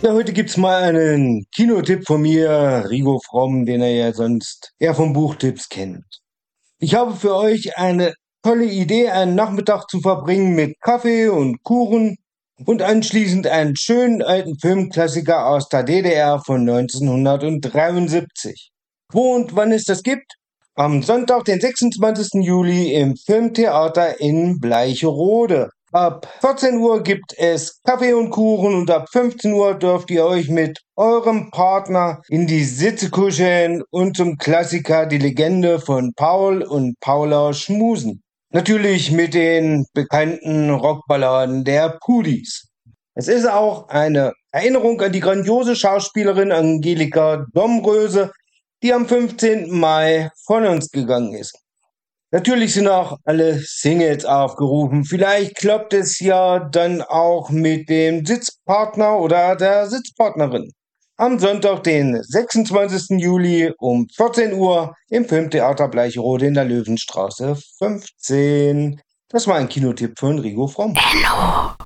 Ja, heute gibt's mal einen Kinotipp von mir, Rigo Fromm, den er ja sonst eher von Buchtipps kennt. Ich habe für euch eine tolle Idee, einen Nachmittag zu verbringen mit Kaffee und Kuchen und anschließend einen schönen alten Filmklassiker aus der DDR von 1973. Wo und wann es das gibt? Am Sonntag, den 26. Juli im Filmtheater in Bleicherode. Ab 14 Uhr gibt es Kaffee und Kuchen und ab 15 Uhr dürft ihr euch mit eurem Partner in die Sitze kuscheln und zum Klassiker Die Legende von Paul und Paula schmusen. Natürlich mit den bekannten Rockballaden der Pudis. Es ist auch eine Erinnerung an die grandiose Schauspielerin Angelika Domröse, die am 15. Mai von uns gegangen ist. Natürlich sind auch alle Singles aufgerufen. Vielleicht klappt es ja dann auch mit dem Sitzpartner oder der Sitzpartnerin. Am Sonntag, den 26. Juli um 14 Uhr im Filmtheater Bleicherode in der Löwenstraße 15. Das war ein Kinotipp von Rigo Fromm.